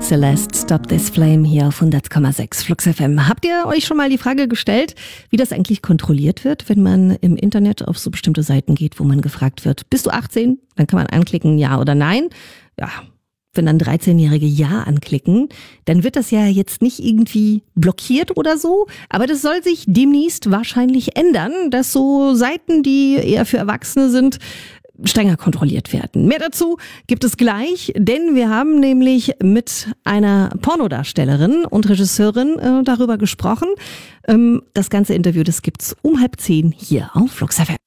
Celeste, Stop This Flame hier auf 100,6 Flux FM. Habt ihr euch schon mal die Frage gestellt, wie das eigentlich kontrolliert wird, wenn man im Internet auf so bestimmte Seiten geht, wo man gefragt wird, bist du 18? Dann kann man anklicken, ja oder nein. Ja, wenn dann 13-Jährige Ja anklicken, dann wird das ja jetzt nicht irgendwie blockiert oder so, aber das soll sich demnächst wahrscheinlich ändern, dass so Seiten, die eher für Erwachsene sind, strenger kontrolliert werden. Mehr dazu gibt es gleich, denn wir haben nämlich mit einer Pornodarstellerin und Regisseurin darüber gesprochen. Das ganze Interview, das gibt's um 9:30 hier auf Flux FM.